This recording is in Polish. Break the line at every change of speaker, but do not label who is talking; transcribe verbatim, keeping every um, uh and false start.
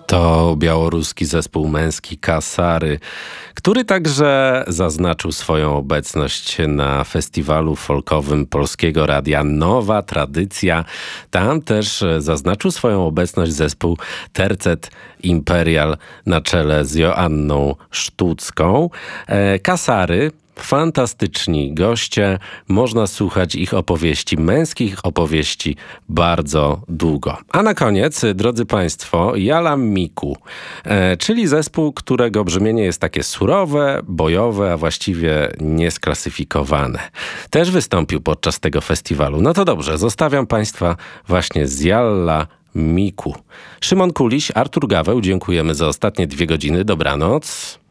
To białoruski zespół męski Kasary, który także zaznaczył swoją obecność na festiwalu folkowym Polskiego Radia Nowa Tradycja. Tam też zaznaczył swoją obecność zespół Tercet Imperial na czele z Joanną Sztucką. Kasary, fantastyczni goście, można słuchać ich opowieści, męskich opowieści bardzo długo. A na koniec, drodzy Państwo, Jalam Miku, e, czyli zespół, którego brzmienie jest takie surowe, bojowe, a właściwie niesklasyfikowane. Też wystąpił podczas tego festiwalu. No to dobrze, zostawiam Państwa właśnie z Jalla Miku. Szymon Kuliś, Artur Gaweł, dziękujemy za ostatnie dwie godziny. Dobranoc.